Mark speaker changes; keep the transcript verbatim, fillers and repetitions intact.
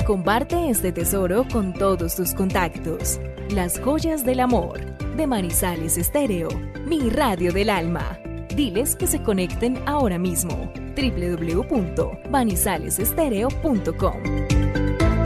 Speaker 1: Comparte este tesoro con todos tus contactos. Las joyas del amor, de Manizales Estéreo, mi radio del alma. Diles que se conecten ahora mismo. doble u doble u doble u punto manizales estéreo punto com